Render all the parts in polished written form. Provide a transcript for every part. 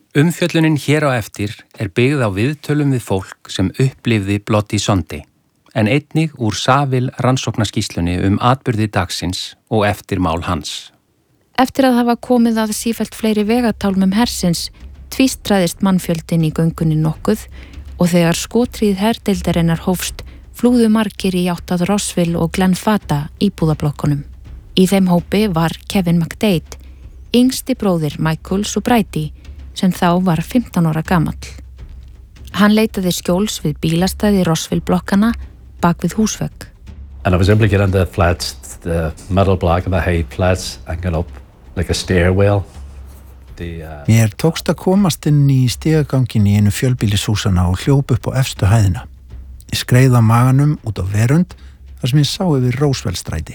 Umfjöllunin hér á eftir byggð á viðtölum við fólk sem upplifði Bloody Sunday, en einnig úr Saville rannsóknarskýrslunni atburði dagsins og eftirmál hans. Eftir að hafa komið að sífellt fleiri vegatálmum hersins, tvístraðist mannfjöldin í göngunni nokkuð og þegar skotríð herdeildarinnar hófst, flúðu margir í átt að Rossville og Glenfata íbúðablokkunum. Í þeim hópi var Kevin McDade, yngsti bróðir Michael Subrighty, sem þá var 15 ára gamall. Hann leitaði skjóls við bílastæði Rossville blokkana bak við húsvegg. And I was able to get into the flats, the middle block of the high flats and get up like a stairwell. Mér tókst að komast inn í stigagangin í einu fjölbýlishúsana og hljóp upp á efstu hæðina. Ég skreið á maganum út á verund þar sem ég sá yfir Roosevelt-stræti.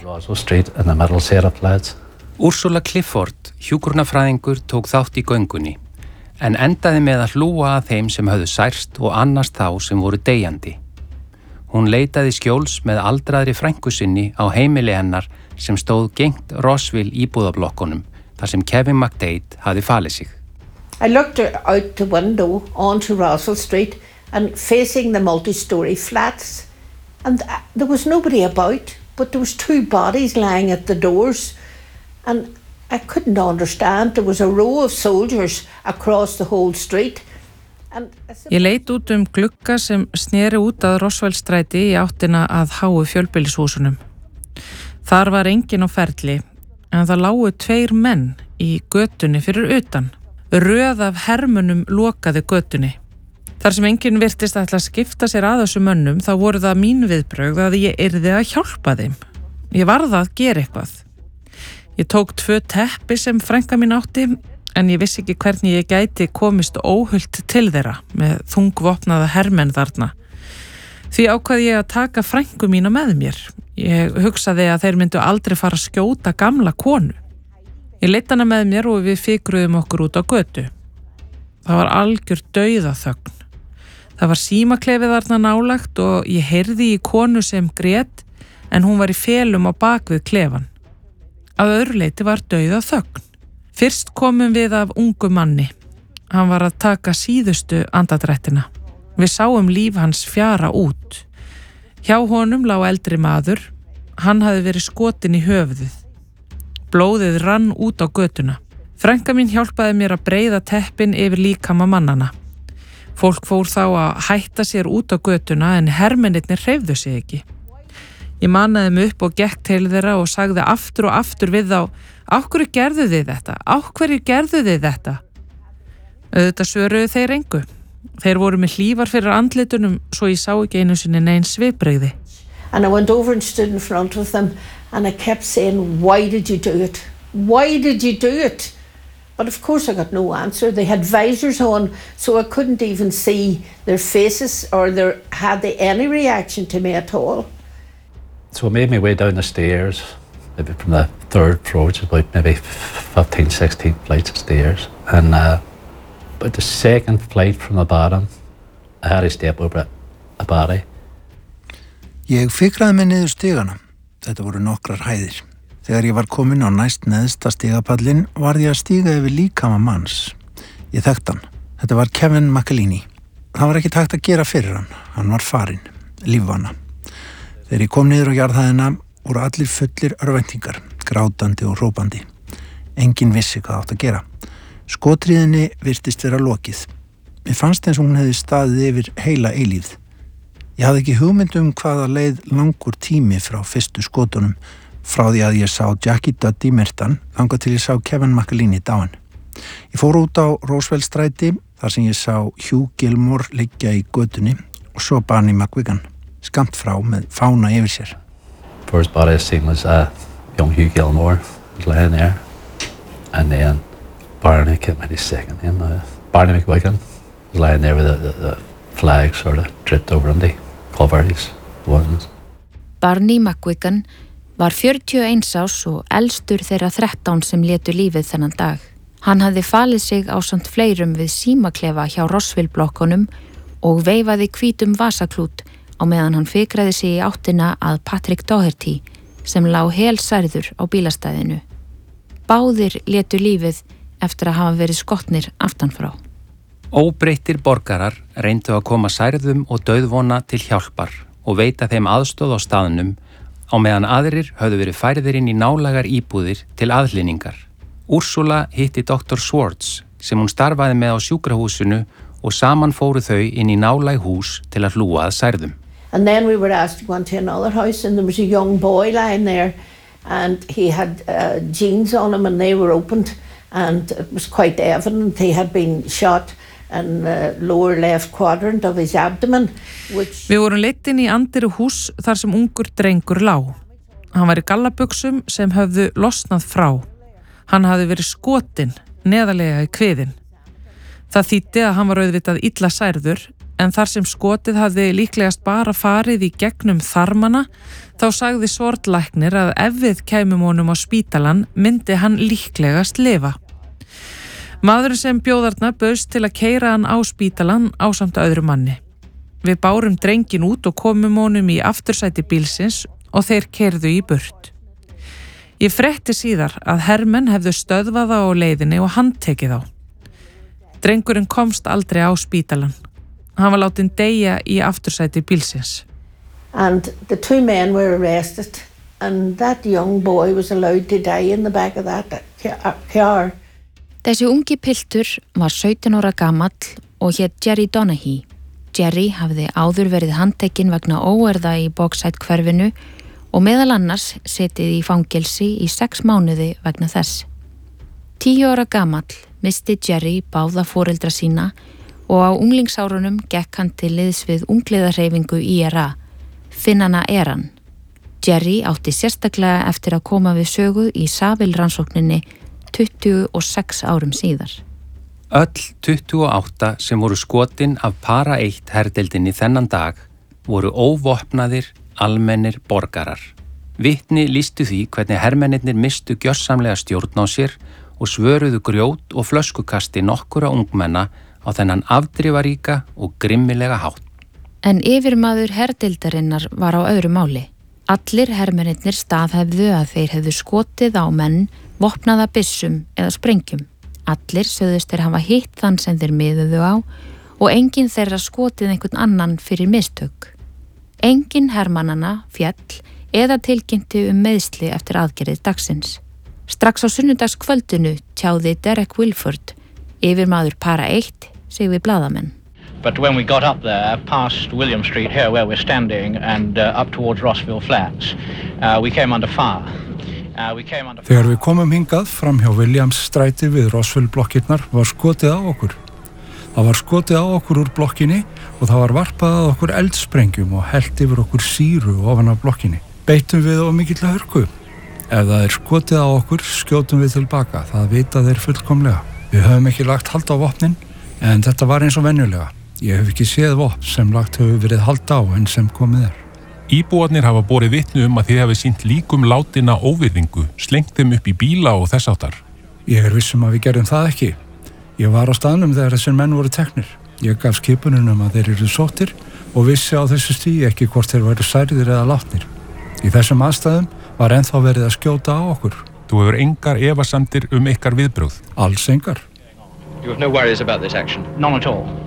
Ursula Clifford, hjúkrunarfræðingur, tók þátt í göngunni, en endaði með að hlúa að þeim sem höfðu særst og annast þá sem voru deyjandi. Hún leitaði skjóls með aldraðri frænku sinni á heimili hennar sem stóð gegnt Rossville íbúðablokkunum, þar sem Kevin McDade hafði falið sig. I looked out the window onto Rossville Street and facing the multi-story flats, and there was nobody about, but there was 2 bodies lying at the doors, and I couldn't understand. There was a row of soldiers across the whole street. Ég leit út glugga sem sneri út að Roosevelt-stræti í áttina að háu fjölbýlishúsunum. Þar var enginn á ferli, en það lágu 2 menn í götunni fyrir utan. Röð af hermunum lokaði götunni. Þar sem enginn virtist ætla að skipta sér að þessu mönnum, þá voru það mín viðbrögð að ég yrði að hjálpa þeim. Ég varð að gera eitthvað. Ég tók 2 teppi sem frænka mín átti, en ég vissi ekki hvernig ég gæti komist óhult til þeirra með þungvopnaða hermenn þarna. Því ákvað ég að taka frænku mína með mér. Ég hugsaði að þeir myndu aldrei fara að skjóta gamla konu. Ég leitt hana með mér og við fikruðum okkur út á götu. Það var algjör dauðaþögn. Það var símaklefið þarna nálagt og ég heyrði í konu sem grét, en hún var í felum á bakvið klefan. Að öðru leyti var dauðaþögn. Fyrst komum við af ungu manni. Hann var að taka síðustu andadrættina. Við sáum líf hans fjara út. Hjá honum lá eldri maður. Hann hafði verið skotinn í höfuðið. Blóðið rann út á götuna. Frænka mín hjálpaði mér að breiða teppin yfir líkama mannana. Fólk fór þá að hætta sér út á götuna en hermennirnir hreyfðu sig ekki. Ég mannaði mig upp og gekk til þeirra og sagði aftur og aftur við þá: "Á hverju gerðu þið þetta? Á hverju gerðu þið þetta?" Auðvitað svöruðu þeir engu. Þeir voru með hlífar fyrir andlitunum svo ég sá ekki einu sinni nein svipbrigði. And I went over and stood in front of them and I kept saying, "Why did you do it? Why did you do it?" But of course I got no answer. They had visors on, so I couldn't even see their faces or had they any reaction to me at all. So I made my way down the stairs, maybe from the 3rd floor, which is about maybe 15, 16 flights of stairs. And about the 2nd flight from the bottom, I had to step over a body. Ég fikraði mig niður stigana. Þetta voru nokkrar hæðir. Þegar ég var komin á næst neðsta stigapallinn varð ég að stíga yfir líkama manns. Ég þekkti hann. Þetta var Kevin McAleeny. Það var ekki takt að gera fyrir hann. Hann var farinn, lífvana. Þegar ég kom niður á jarðhæðina voru allir fullir örvæntingar, grátandi og hrópandi. Enginn vissi hvað átt að gera. Skotríðinni virtist vera lokið. Mér fannst eins og hún hefði staðið yfir heila eilífð. Ég hafði ekki hugmynd hvaða leið langur tími frá fyrstu skotunum, frá því að ég sá Jackie Duddy myrtan, þangað til ég sá Kevin McAleeny dáinn. Ég fór út á Roosevelt-stræti, þar sem ég sá Hugh Gilmore liggja í götunni og svo Barney McGuigan, skammt frá með fána yfir sér. First body I seen was young Hugh Gilmore was laying there, and then Barney came in his second name. Barney McGuigan was lying there with the flag sort of dripped over him, they cover his wounds. Barney McGuigan var 41 árs og elstur þeirra 13 sem létu lífið þennan dag. Hann hafði falið sig ásamt fleirum við símaklefa hjá Rossville-blokkunum og veifaði hvítum vasaklút á meðan hann fikraði sig í áttina að Patrick Doherty sem lá helsærður á bílastæðinu. Báðir létu lífið eftir að hafa verið skotnir aftanfrá. Óbreyttir borgarar reyndu að koma særðum og dauðvona til hjálpar og veita þeim aðstoð á staðnum á meðan aðrir höfðu verið færðir inn í nálægar íbúðir til aðhlynningar. Úrsula hitti Dr. Swartz sem hún starfaði með á sjúkrahúsinu og saman fóru þau inn í nálæg hús til að hlúa að særðum. And then we were asked to go into another house and there was a young boy lying there and he had jeans on him and they were opened and it was quite evident he had been shot in the lower left quadrant of his abdomen. Við vorum leitt inn í anddyri hús þar sem ungur drengur lá. Hann var í gallabuxum sem höfðu losnað frá. Hann hafði verið skotinn neðarlega í kviðinn. Það þýddi að hann var auðvitað illa særður en þar sem skotið hafði líklegast bara farið í gegnum þarmana þá sagði Swartz-læknir að ef við kæmum honum á spítalan myndi hann líklegast lifa. Maðurinn sem bjóðarna bauðst til að keyra hann á spítalan ásamt öðru manni. Við bárum drengin út og komum honum í aftursæti bílsins og þeir keyrðu í burt. Ég frétti síðar að hermenn hefðu stöðvað þá á leiðinni og handtekið þá. Drengurinn komst aldrei á spítalan. Hann var látinn deyja í aftursæti bílsins. And the two men were arrested and that young boy was allowed to die in the back of that car. Þessi ungi piltur var 17 ára gamall og hét Jerry Donaghy. Jerry hafði áður verið handtekinn vegna óerða í Bogside hverfinu og meðal annars setið í fangelsi í 6 mánuði vegna þess. 10 ára gamall misti Jerry báða foreldra sína og á unglingsárunum gekk hann til liðs við ungliðahreyfingu IRA, Finnana Eran. Jerry átti sérstaklega eftir að koma við sögu í Saville-rannsókninni 26 árum síðar. Öll 28 sem voru skotin af para 1 herdeildinni þennan dag voru óvopnaðir, almennir borgarar. Vitni lýstu því hvernig hermennirnir mistu gjörsamlega stjórn á sér og svöruðu grjót og flöskukasti nokkura ungmenna á þennan afdrifaríka og grimmilega hátt. En yfirmaður herdeildarinnar var á öðru máli. Allir hermennirnir staðhæfðu að þeir hefðu skotið á menn vopnaða byssum eða sprengjum. Allir sögðust þeir hafa hitt þann sem þeir miðuðu á og enginn þeirra skotið einhvern annan fyrir mistök. Enginn hermannana fjall eða tilkynnti meiðsli eftir aðgerðið dagsins. Strax á sunnudagskvöldinu tjáði Derek Wilford, yfirmaður para 1, sig við blaðamenn. But when we got up there, past William Street here where we're standing and up towards Rossville Flats, we came under fire. Þegar við komum hingað fram hjá Williamsstræti við Rossville blokkirnar var skotið á okkur. Það var skotið á okkur úr blokkinni og það var varpað að okkur eldsprengjum og hellt yfir okkur sýru ofan af blokkinni. Beittum við á mikilli hörku. Ef það er skotið á okkur, skjótum við tilbaka. Það vita þeir fullkomlega. Við höfum ekki lagt hald á vopnin, en þetta var eins og venjulega. Ég hef ekki séð vopn sem lagt hefur verið hald á en sem komið er. Íbúarnir hafa borið vitni að þið hefði sýnt líkum látinna óvirðingu, slengt þeim upp í bíla og þess áttar. Ég viss að við gerðum það ekki. Ég var á staðnum þegar þessir menn voru teknir. Ég gaf skipunum að þeir eru sóttir og vissi á þessu stigi ekki hvort þeir væru særðir eða látnir. Í þessum aðstæðum var ennþá verið að skjóta á okkur. Þú hefur engar efasemdir ykkar viðbrögð? Alls engar. You have no worries about this action? None at all.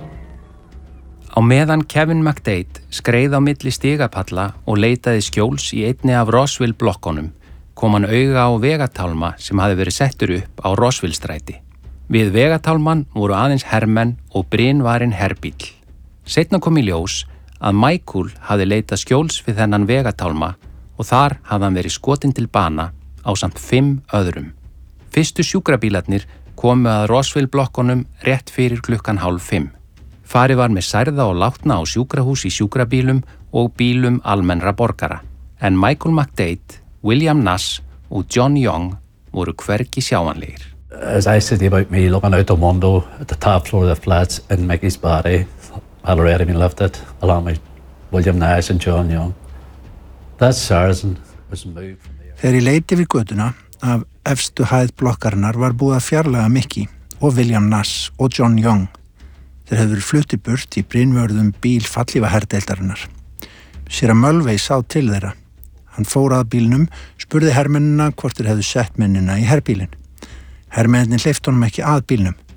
Á meðan Kevin McDade skreið á milli stigapalla og leitaði skjóls í einni af Rossville blokkunum, kom hann auga á vegatálma sem hafi verið settur upp á Rossville-stræti. Við vegatálman voru aðeins hermenn og brynvarinn herbíll. Seinna kom í ljós að Michael hafi leitað skjóls við þennan vegatálma og þar hafði hann verið skotinn til bana ásamt 5 öðrum. Fyrstu sjúkrabílarnir komu að Rossville blokkunum rétt fyrir 4:30. Farið var með særða og látna á sjúkrahús í sjúkrabílum og bílum almennra borgara. En Michael McDade, William Nass og John Young voru hvergi sjáanlegir. As I said about me looking out the window at the top floor of the flats in Mickey's body had already been lifted along with William Nass and John Young. That sergeant was moved from there. Þegar ég leiti við götuna af efstu hæð blokkarinnar var búið að fjarlæga Mickey og William Nass og John Young. Þeir hefðu verið fluttið burt í brynvörðum bíl fallífa herdeildarinnar. Séra Mölvey sá til þeirra. Hann fór að bílnum, spurði hermennina hvort þeir hefðu sett mennina í herbílinn. Hermennina hleypti honum ekki að bílnum.